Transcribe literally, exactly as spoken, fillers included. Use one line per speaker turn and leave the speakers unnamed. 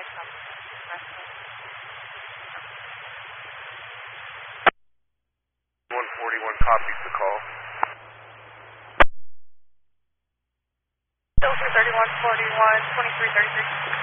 one forty-one copies the call.
Filter thirty-one forty-one, twenty-three thirty-three.